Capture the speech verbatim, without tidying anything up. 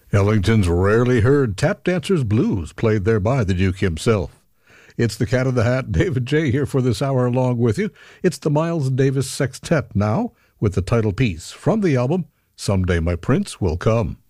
Ellington's Rarely Heard Tap Dancer's Blues, played there by the Duke himself. It's the Cat of the Hat, David J. here for this hour along with you. It's the Miles Davis Sextet now, with the title piece from the album, Someday My Prince Will Come.